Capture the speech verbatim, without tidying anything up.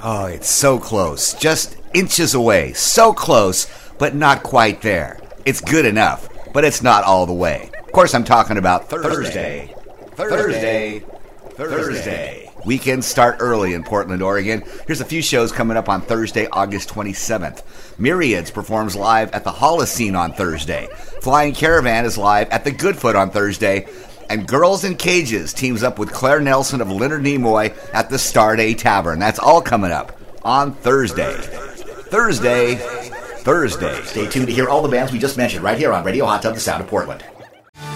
Oh, it's so close. Just inches away. So close, but not quite there. It's good enough, but it's not all the way. Of course, I'm talking about Thursday. Thursday. Thursday. Thursday. Weekends start early in Portland, Oregon. Here's a few shows coming up on Thursday, August twenty-seventh. Myriads performs live at the Holocene on Thursday. Flying Caravan is live at the Goodfoot on Thursday. And Girls in Cages teams up with Claire Nelson of Leonard Nimoy at the Starday Tavern. That's all coming up on Thursday. Thursday. Thursday. Stay tuned to hear all the bands we just mentioned right here on Radio Hot Tub, the Sound of Portland.